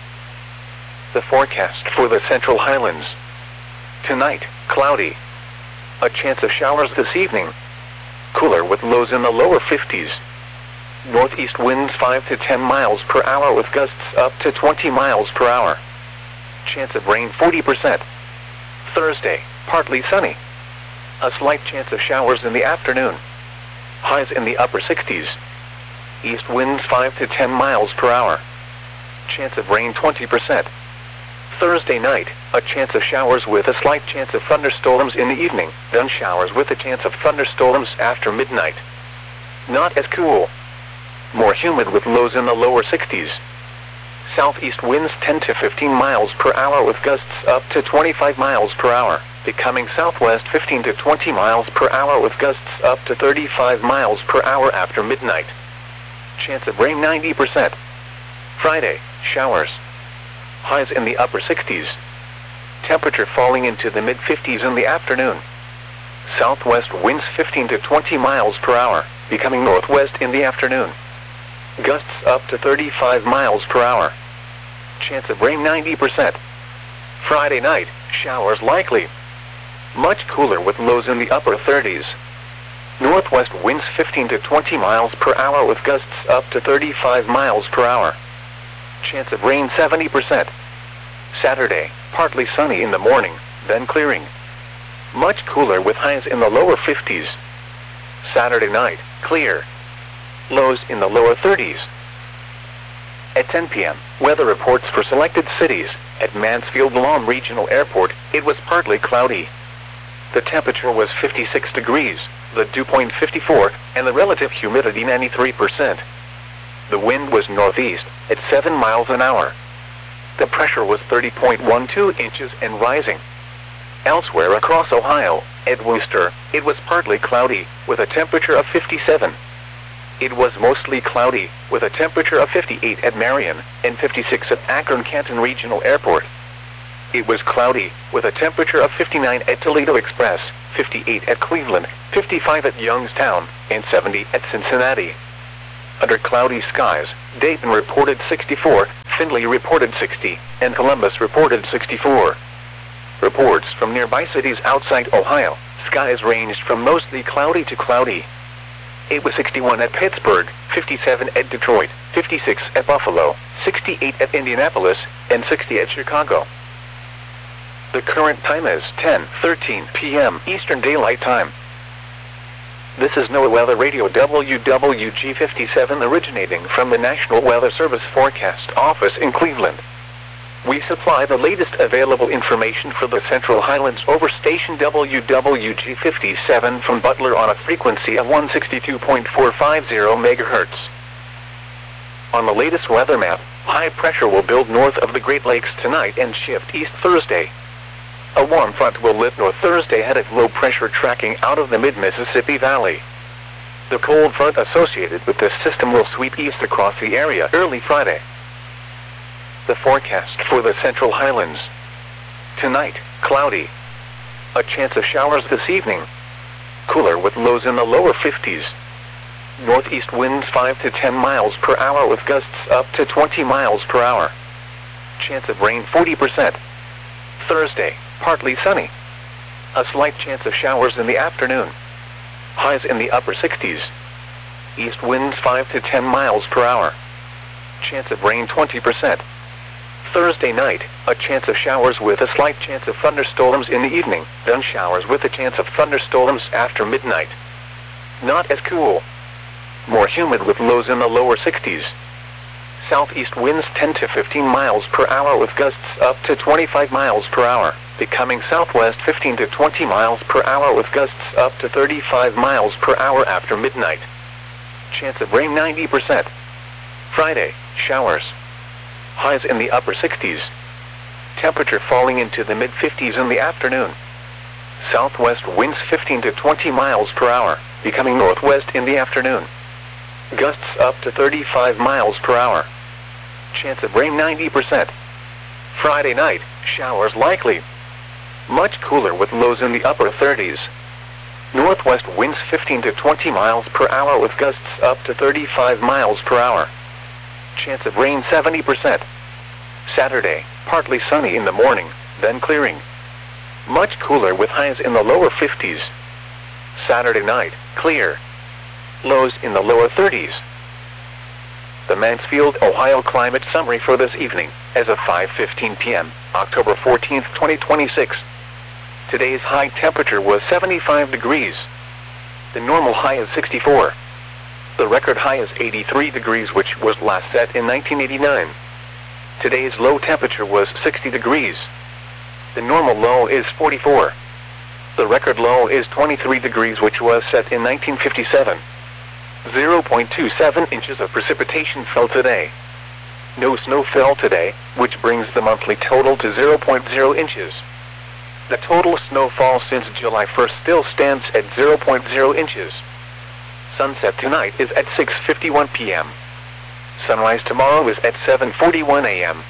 S1: The forecast for the Central Highlands. Tonight, cloudy. A chance of showers this evening. Cooler with lows in the lower fifties. Northeast winds five to ten miles per hour with gusts up to twenty miles per hour. Chance of rain forty percent. Thursday, partly sunny. A slight chance of showers in the afternoon. Highs in the upper sixties. East winds five to ten miles per hour. Chance of rain twenty percent. Thursday night, a chance of showers with a slight chance of thunderstorms in the evening, then showers with a chance of thunderstorms after midnight. Not as cool. More humid with lows in the lower sixties. Southeast winds ten to fifteen miles per hour with gusts up to twenty-five miles per hour, becoming southwest fifteen to twenty miles per hour with gusts up to thirty-five miles per hour after midnight. Chance of rain ninety percent. Friday, showers. Highs in the upper sixties. Temperature falling into the mid-fifties in the afternoon. Southwest winds fifteen to twenty miles per hour, becoming northwest in the afternoon. Gusts up to thirty-five miles per hour. Chance of rain ninety percent. Friday night, showers likely. Much cooler with lows in the upper thirties. Northwest winds fifteen to twenty miles per hour with gusts up to thirty-five miles per hour. Chance of rain seventy percent. Saturday, partly sunny in the morning, then clearing. Much cooler with highs in the lower fifties. Saturday night, clear. Lows in the lower thirties. At ten p m, weather reports for selected cities. At Mansfield Lawn Regional Airport, it was partly cloudy. The temperature was fifty-six degrees, the dew point fifty-four, and the relative humidity ninety-three percent. The wind was northeast, at seven miles an hour. The pressure was thirty point one two inches and rising. Elsewhere across Ohio, at Wooster, it was partly cloudy, with a temperature of fifty-seven. it was mostly cloudy, with a temperature of fifty-eight at Marion, and fifty-six at Akron-Canton Regional Airport. It was cloudy, with a temperature of fifty-nine at Toledo Express, fifty-eight at Cleveland, fifty-five at Youngstown, and seventy at Cincinnati. Under cloudy skies, Dayton reported sixty-four, Findlay reported sixty, and Columbus reported sixty-four. Reports from nearby cities outside Ohio, skies ranged from mostly cloudy to cloudy. It was sixty-one at Pittsburgh, fifty-seven at Detroit, fifty-six at Buffalo, sixty-eight at Indianapolis, and sixty at Chicago. The current time is ten thirteen p m Eastern Daylight Time. This is NOAA Weather Radio W W G fifty-seven originating from the National Weather Service Forecast Office in Cleveland. We supply the latest available information for the Central Highlands over station W W G fifty-seven from Butler on a frequency of one sixty-two point four five zero megahertz. On the latest weather map, high pressure will build north of the Great Lakes tonight and shift east Thursday. A warm front will lift north Thursday headed low pressure tracking out of the mid-Mississippi Valley. The cold front associated with this system will sweep east across the area early Friday. The forecast for the Central Highlands. Tonight, cloudy. A chance of showers this evening. Cooler with lows in the lower fifties. Northeast winds five to ten miles per hour with gusts up to twenty miles per hour. Chance of rain forty percent. Thursday, partly sunny. A slight chance of showers in the afternoon. Highs in the upper sixties. East winds five to ten miles per hour. Chance of rain twenty percent. Thursday night, a chance of showers with a slight chance of thunderstorms in the evening, then showers with a chance of thunderstorms after midnight. Not as cool. More humid with lows in the lower sixties. Southeast winds ten to fifteen miles per hour with gusts up to twenty-five miles per hour, becoming southwest fifteen to twenty miles per hour with gusts up to thirty-five miles per hour after midnight. Chance of rain ninety percent. Friday, showers. Highs in the upper sixties. Temperature falling into the mid-fifties in the afternoon. Southwest winds fifteen to twenty miles per hour, becoming northwest in the afternoon. Gusts up to thirty-five miles per hour. Chance of rain ninety percent. Friday night, showers likely. Much cooler with lows in the upper thirties. Northwest winds fifteen to twenty miles per hour with gusts up to thirty-five miles per hour. Chance of rain seventy percent. Saturday, partly sunny in the morning, then clearing. Much cooler with highs in the lower fifties. Saturday night, clear. Lows in the lower thirties. The Mansfield, Ohio climate summary for this evening, as of five fifteen p m, October fourteenth, twenty twenty-six. Today's high temperature was seventy-five degrees. The normal high is sixty-four. The record high is eighty-three degrees, which was last set in nineteen eighty-nine. Today's low temperature was sixty degrees. The normal low is forty-four. The record low is twenty-three degrees, which was set in nineteen fifty-seven. zero point two seven inches of precipitation fell today. No snow fell today, which brings the monthly total to zero point zero inches. The total snowfall since July first still stands at zero point zero inches. Sunset tonight is at six fifty-one p m Sunrise tomorrow is at seven forty-one a m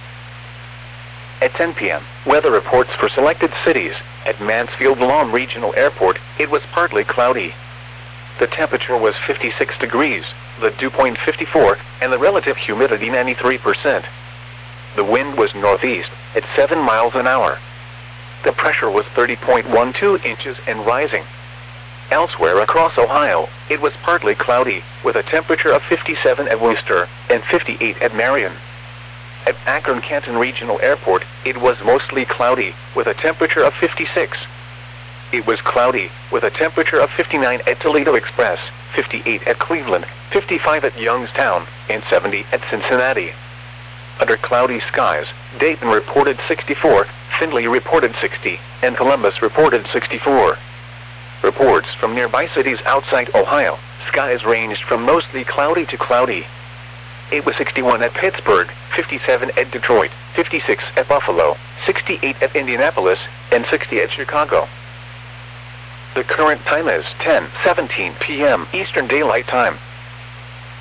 S1: At ten p m, weather reports for selected cities. At Mansfield-Lom Regional Airport, it was partly cloudy. The temperature was fifty-six degrees, the dew point fifty-four, and the relative humidity ninety-three percent. The wind was northeast, at seven miles an hour. The pressure was thirty point one two inches and rising. Elsewhere across Ohio, it was partly cloudy, with a temperature of fifty-seven at Worcester and fifty-eight at Marion. At Akron-Canton Regional Airport, it was mostly cloudy, with a temperature of fifty-six. It was cloudy, with a temperature of fifty-nine at Toledo Express, fifty-eight at Cleveland, fifty-five at Youngstown, and seventy at Cincinnati. Under cloudy skies, Dayton reported sixty-four, Findlay reported sixty, and Columbus reported sixty-four. Reports from nearby cities outside Ohio, skies ranged from mostly cloudy to cloudy. It was sixty-one at Pittsburgh, fifty-seven at Detroit, fifty-six at Buffalo, sixty-eight at Indianapolis, and sixty at Chicago. The current time is ten seventeen p m Eastern Daylight Time.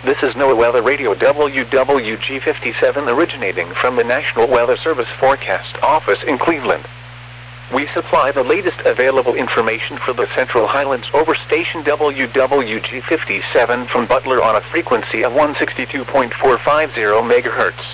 S1: This is NOAA Weather Radio W W G fifty-seven originating from the National Weather Service Forecast Office in Cleveland. We supply the latest available information for the Central Highlands over station W W G fifty-seven from Butler on a frequency of one sixty-two point four five zero megahertz.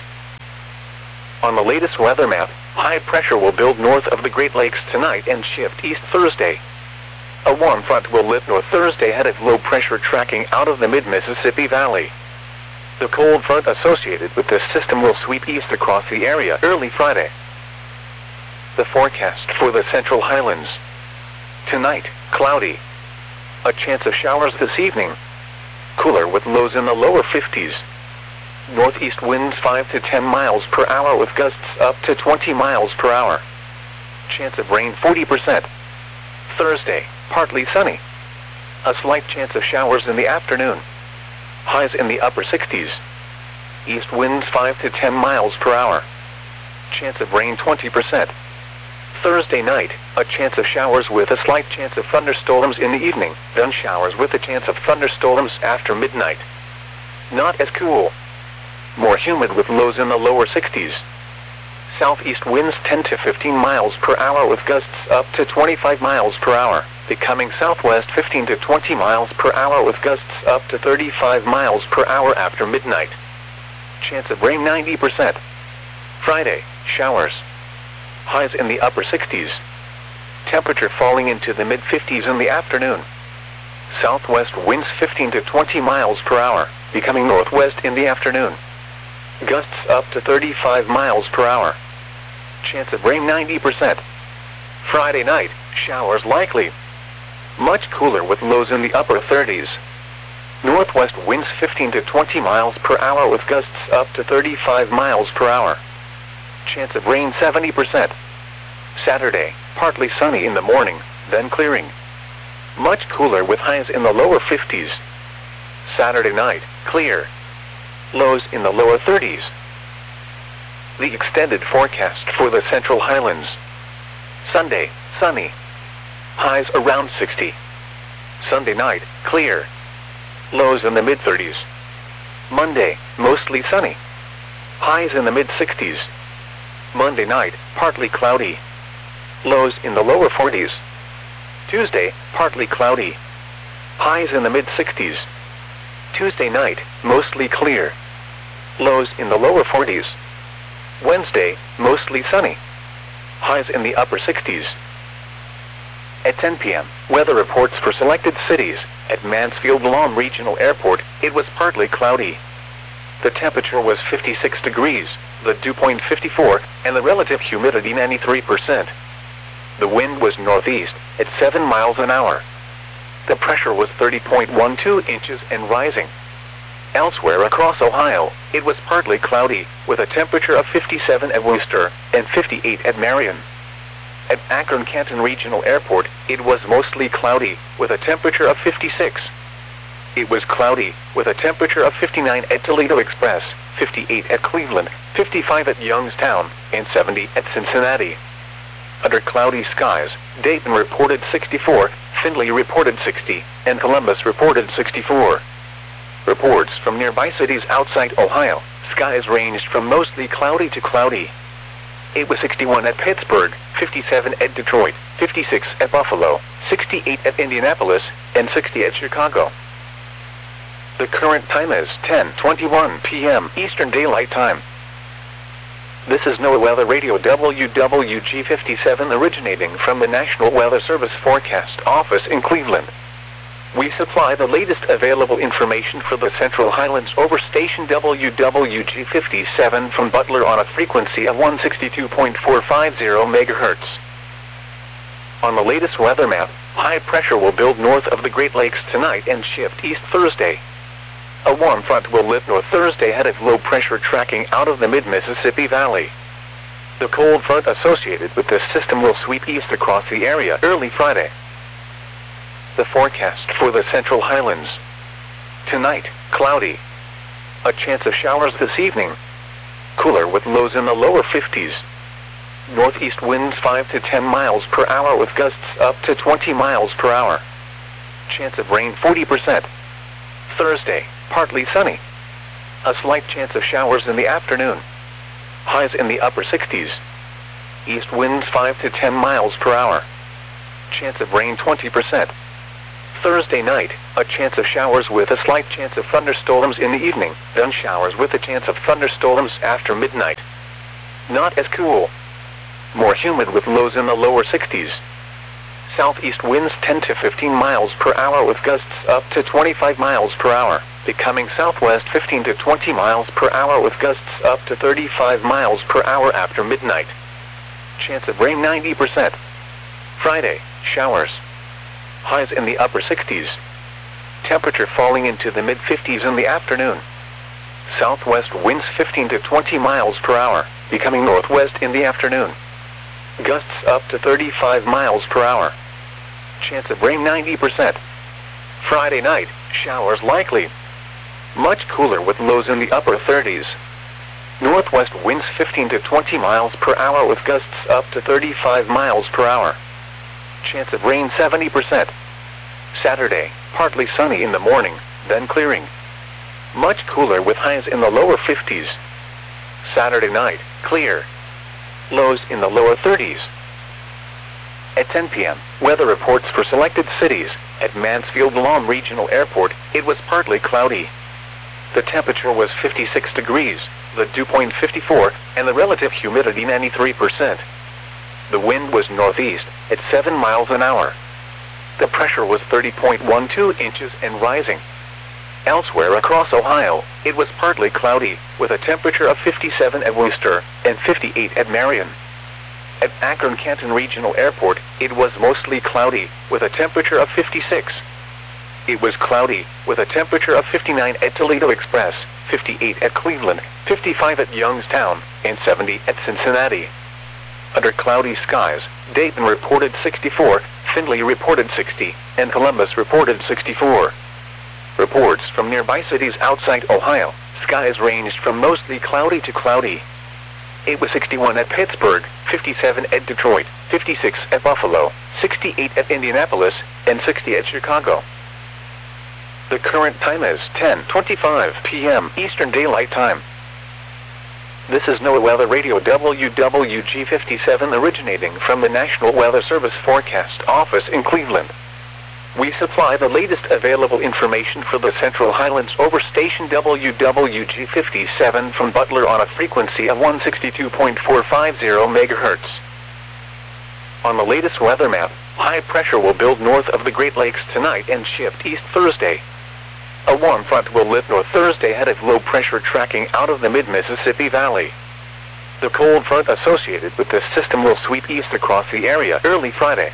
S1: On the latest weather map, high pressure will build north of the Great Lakes tonight and shift east Thursday. A warm front will lift north Thursday ahead of low pressure tracking out of the mid-Mississippi Valley. The cold front associated with this system will sweep east across the area early Friday. The forecast for the Central Highlands. Tonight, cloudy. A chance of showers this evening. Cooler with lows in the lower fifties. Northeast winds five to ten miles per hour with gusts up to twenty miles per hour. Chance of rain forty percent. Thursday, partly sunny. A slight chance of showers in the afternoon. Highs in the upper sixties. East winds five to ten miles per hour. Chance of rain twenty percent. Thursday night, a chance of showers with a slight chance of thunderstorms in the evening, then showers with a chance of thunderstorms after midnight. Not as cool. More humid with lows in the lower sixties. Southeast winds ten to fifteen miles per hour with gusts up to twenty-five miles per hour, becoming southwest fifteen to twenty miles per hour with gusts up to thirty-five miles per hour after midnight. Chance of rain ninety percent. Friday, showers. Highs in the upper sixties. Temperature falling into the mid-fifties in the afternoon. Southwest winds fifteen to twenty miles per hour, becoming northwest in the afternoon. Gusts up to thirty-five miles per hour. Chance of rain ninety percent. Friday night, showers likely. Much cooler with lows in the upper thirties. Northwest winds fifteen to twenty miles per hour with gusts up to thirty-five miles per hour. Chance of rain seventy percent. Saturday, partly sunny in the morning, then clearing. Much cooler with highs in the lower fifties. Saturday night, clear. Lows in the lower thirties. The extended forecast for the Central Highlands. Sunday, sunny. Highs around sixty. Sunday night, clear. Lows in the mid-thirties. Monday, mostly sunny. Highs in the mid-sixties. Monday night, partly cloudy. Lows in the lower forties. Tuesday, partly cloudy. Highs in the mid-sixties. Tuesday night, mostly clear. Lows in the lower forties. Wednesday, mostly sunny. Highs in the upper sixties. At ten p m, weather reports for selected cities. At Mansfield Lawn Regional Airport, it was partly cloudy. The temperature was fifty-six degrees, the dew point fifty-four, and the relative humidity ninety-three percent. The wind was northeast, at seven miles an hour. The pressure was thirty point one two inches and rising. Elsewhere across Ohio, it was partly cloudy, with a temperature of fifty-seven at Worcester and fifty-eight at Marion. At Akron-Canton Regional Airport, it was mostly cloudy, with a temperature of fifty-six. It was cloudy, with a temperature of fifty-nine at Toledo Express, fifty-eight at Cleveland, fifty-five at Youngstown, and seventy at Cincinnati. Under cloudy skies, Dayton reported sixty-four, Findlay reported sixty, and Columbus reported sixty-four. Reports from nearby cities outside Ohio, skies ranged from mostly cloudy to cloudy. It was sixty-one at Pittsburgh, fifty-seven at Detroit, fifty-six at Buffalo, sixty-eight at Indianapolis, and sixty at Chicago. The current time is ten twenty-one p m Eastern Daylight Time. This is NOAA Weather Radio W W G fifty-seven originating from the National Weather Service Forecast Office in Cleveland. We supply the latest available information for the Central Highlands over station W W G fifty-seven from Butler on a frequency of one sixty-two point four five zero megahertz. On the latest weather map, high pressure will build north of the Great Lakes tonight and shift east Thursday. A warm front will lift north Thursday ahead of low pressure tracking out of the mid-Mississippi Valley. The cold front associated with this system will sweep east across the area early Friday. The forecast for the Central Highlands. Tonight, cloudy. A chance of showers this evening. Cooler with lows in the lower fifties. Northeast winds five to ten miles per hour with gusts up to twenty miles per hour. Chance of rain forty percent. Thursday, partly sunny. A slight chance of showers in the afternoon. Highs in the upper sixties. East winds five to ten miles per hour. Chance of rain twenty percent. Thursday night, a chance of showers with a slight chance of thunderstorms in the evening, then showers with a chance of thunderstorms after midnight. Not as cool. More humid with lows in the lower sixties. Southeast winds ten to fifteen miles per hour with gusts up to twenty-five miles per hour, becoming southwest fifteen to twenty miles per hour with gusts up to thirty-five miles per hour after midnight. Chance of rain ninety percent. Friday, showers. Highs in the upper sixties. Temperature falling into the mid fifties in the afternoon. Southwest winds fifteen to twenty miles per hour, becoming northwest in the afternoon. Gusts up to thirty-five miles per hour. Chance of rain ninety percent. Friday night, showers likely. Much cooler with lows in the upper thirties. Northwest winds fifteen to twenty miles per hour with gusts up to thirty-five miles per hour. Chance of rain seventy percent. Saturday, partly sunny in the morning, then clearing. Much cooler with highs in the lower fifties. Saturday night, clear. Lows in the lower thirties. At ten p m, weather reports for selected cities. At Mansfield-Lom Regional Airport, it was partly cloudy. The temperature was fifty-six degrees, the dew point fifty-four, and the relative humidity ninety-three percent. The wind was northeast, at seven miles an hour. The pressure was thirty point one two inches and rising. Elsewhere across Ohio, it was partly cloudy, with a temperature of fifty-seven at Worcester and fifty-eight at Marion. At Akron-Canton Regional Airport, it was mostly cloudy, with a temperature of fifty-six. It was cloudy, with a temperature of fifty-nine at Toledo Express, fifty-eight at Cleveland, fifty-five at Youngstown, and seventy at Cincinnati. Under cloudy skies, Dayton reported sixty-four, Findlay reported sixty, and Columbus reported sixty-four. Reports from nearby cities outside Ohio, skies ranged from mostly cloudy to cloudy. It was sixty-one at Pittsburgh, fifty-seven at Detroit, fifty-six at Buffalo, sixty-eight at Indianapolis, and sixty at Chicago. The current time is ten twenty-five p m Eastern Daylight Time. This is NOAA Weather Radio W W G fifty-seven originating from the National Weather Service Forecast Office in Cleveland. We supply the latest available information for the Central Highlands over station W W G fifty-seven from Butler on a frequency of one sixty-two point four five zero megahertz. On the latest weather map, high pressure will build north of the Great Lakes tonight and shift east Thursday. A warm front will lift north Thursday ahead of low pressure tracking out of the mid-Mississippi Valley. The cold front associated with this system will sweep east across the area early Friday.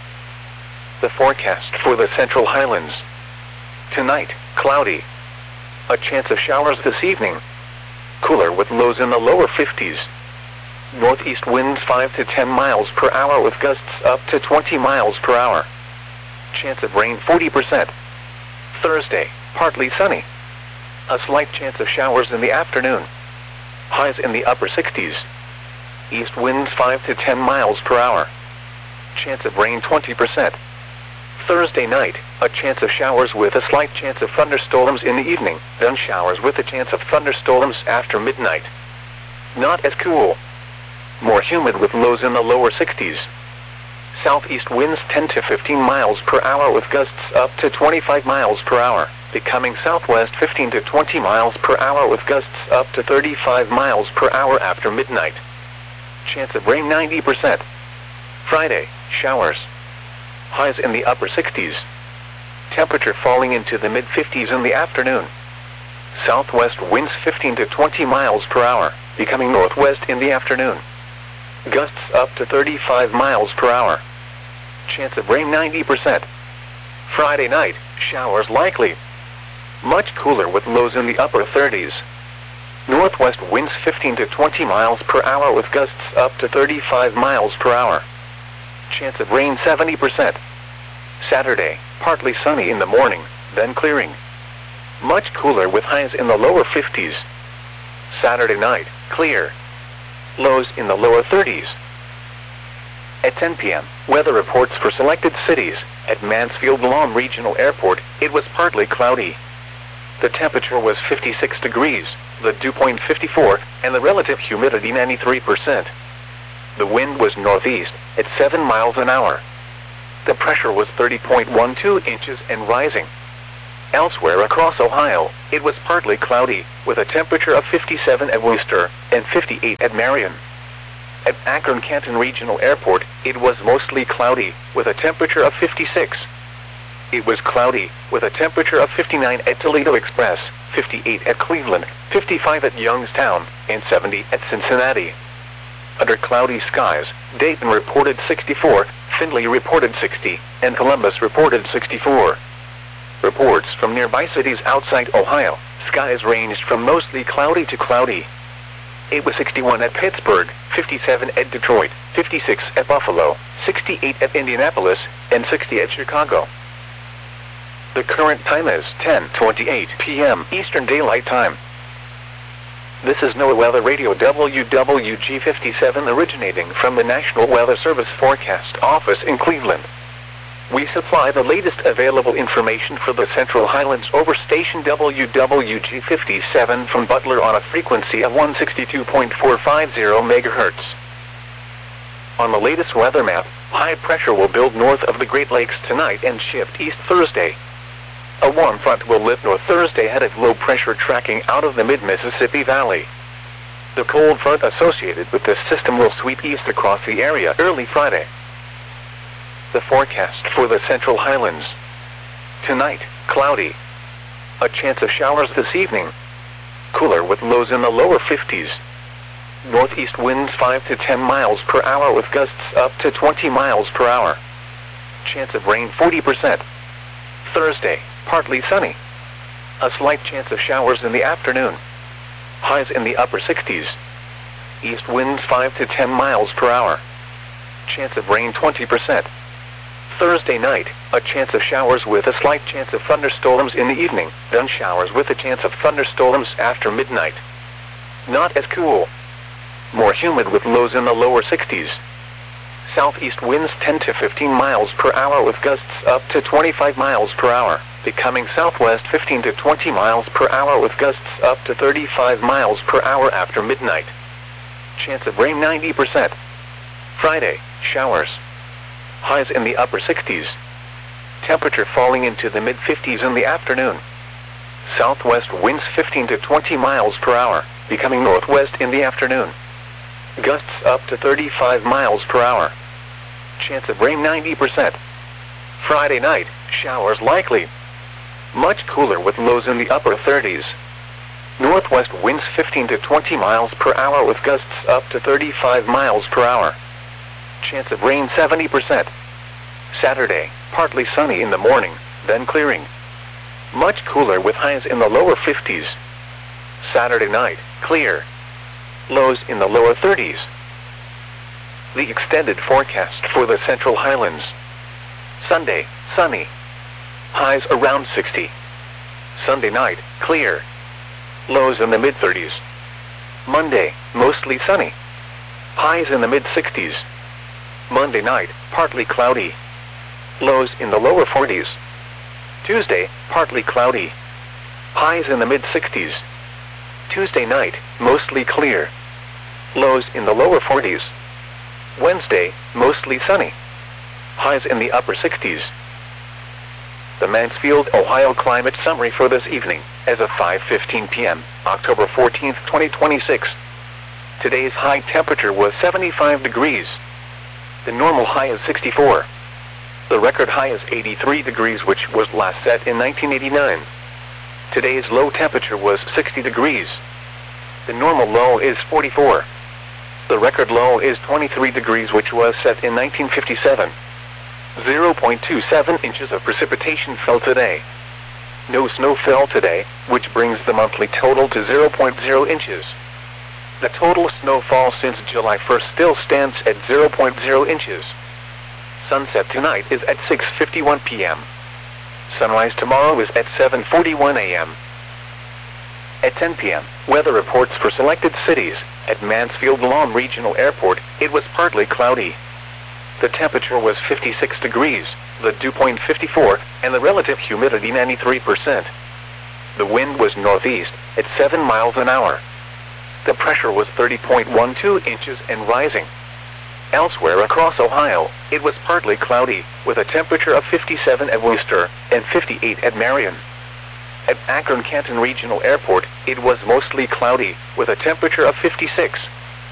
S1: The forecast for the Central Highlands. Tonight, cloudy. A chance of showers this evening. Cooler with lows in the lower fifties. Northeast winds five to ten miles per hour with gusts up to twenty miles per hour. Chance of rain forty percent. Thursday, partly sunny. A slight chance of showers in the afternoon. Highs in the upper sixties. East winds five to ten miles per hour. Chance of rain twenty percent. Thursday night, a chance of showers with a slight chance of thunderstorms in the evening, then showers with a chance of thunderstorms after midnight. Not as cool. More humid with lows in the lower sixties. Southeast winds ten to fifteen miles per hour with gusts up to twenty-five miles per hour, becoming southwest fifteen to twenty miles per hour with gusts up to thirty-five miles per hour after midnight. Chance of rain ninety percent. Friday, showers. Highs in the upper sixties. Temperature falling into the mid fifties in the afternoon. Southwest winds fifteen to twenty miles per hour, becoming northwest in the afternoon. Gusts up to thirty-five miles per hour. Chance of rain ninety percent. Friday night, showers likely. Much cooler with lows in the upper thirties. Northwest winds fifteen to twenty miles per hour with gusts up to thirty-five miles per hour. Chance of rain seventy percent. Saturday, partly sunny in the morning, then clearing. Much cooler with highs in the lower fifties. Saturday night, clear. Lows in the lower thirties. At ten p m, weather reports for selected cities. At Mansfield-Lom Regional Airport, it was partly cloudy. The temperature was fifty-six degrees, the dew point fifty-four, and the relative humidity ninety-three percent. The wind was northeast, at seven miles an hour. The pressure was thirty point one two inches and rising. Elsewhere across Ohio, it was partly cloudy, with a temperature of fifty-seven at Wooster and fifty-eight at Marion. At Akron-Canton Regional Airport, it was mostly cloudy, with a temperature of fifty-six. It was cloudy, with a temperature of fifty-nine at Toledo Express, fifty-eight at Cleveland, fifty-five at Youngstown, and seventy at Cincinnati. Under cloudy skies, Dayton reported sixty-four, Findlay reported sixty, and Columbus reported sixty-four. Reports from nearby cities outside Ohio, skies ranged from mostly cloudy to cloudy. It was sixty-one at Pittsburgh, fifty-seven at Detroit, fifty-six at Buffalo, sixty-eight at Indianapolis, and sixty at Chicago. The current time is ten twenty-eight p m Eastern Daylight Time. This is NOAA Weather Radio W W G fifty-seven originating from the National Weather Service Forecast Office in Cleveland. We supply the latest available information for the Central Highlands over station W W G fifty-seven from Butler on a frequency of one sixty-two point four five zero megahertz. On the latest weather map, high pressure will build north of the Great Lakes tonight and shift east Thursday. A warm front will lift north Thursday ahead of low pressure tracking out of the mid-Mississippi Valley. The cold front associated with this system will sweep east across the area early Friday. The forecast for the Central Highlands. Tonight, cloudy. A chance of showers this evening. Cooler with lows in the lower fifties. Northeast winds five to ten miles per hour with gusts up to twenty miles per hour. Chance of rain forty percent. Thursday, partly sunny. A slight chance of showers in the afternoon. Highs in the upper sixties. East winds five to ten miles per hour. Chance of rain twenty percent. Thursday night, a chance of showers with a slight chance of thunderstorms in the evening, then showers with a chance of thunderstorms after midnight. Not as cool. More humid with lows in the lower sixties. Southeast winds ten to fifteen miles per hour with gusts up to twenty-five miles per hour, becoming southwest fifteen to twenty miles per hour with gusts up to thirty-five miles per hour after midnight. Chance of rain ninety percent. Friday, showers. Highs in the upper sixties. Temperature falling into the mid-fifties in the afternoon. Southwest winds fifteen to twenty miles per hour, becoming northwest in the afternoon. Gusts up to thirty-five miles per hour. Chance of rain ninety percent. Friday night, showers likely. Much cooler with lows in the upper thirties. Northwest winds fifteen to twenty miles per hour with gusts up to thirty-five miles per hour. Chance of rain seventy percent. Saturday, partly sunny in the morning, then clearing. Much cooler with highs in the lower fifties. Saturday night, clear. Lows in the lower thirties. The extended forecast for the Central Highlands. Sunday, sunny. Highs around sixty. Sunday night, clear. Lows in the mid-thirties. Monday, mostly sunny. Highs in the mid-sixties. Monday night, partly cloudy. Lows in the lower forties. Tuesday, partly cloudy. Highs in the mid-sixties. Tuesday night, mostly clear. Lows in the lower forties. Wednesday, mostly sunny. Highs in the upper sixties. The Mansfield, Ohio climate summary for this evening, as of five fifteen p m, October fourteenth, twenty twenty-six. Today's high temperature was seventy-five degrees. The normal high is sixty-four. The record high is eighty-three degrees, which was last set in nineteen eighty-nine. Today's low temperature was sixty degrees. The normal low is forty-four. The record low is twenty-three degrees, which was set in nineteen fifty-seven. zero point two seven inches of precipitation fell today. No snow fell today, which brings the monthly total to zero point zero inches. The total snowfall since July first still stands at zero point zero inches. Sunset tonight is at six fifty-one p m Sunrise tomorrow is at seven forty-one a m At ten p m, weather reports for selected cities. At Mansfield-Lawn Regional Airport, it was partly cloudy. The temperature was fifty-six degrees, the dew point fifty-four, and the relative humidity ninety-three percent. The wind was northeast at seven miles an hour. The pressure was thirty point one two inches and rising. Elsewhere across Ohio, it was partly cloudy, with a temperature of fifty-seven at Wooster and fifty-eight at Marion. At Akron-Canton Regional Airport, it was mostly cloudy, with a temperature of fifty-six.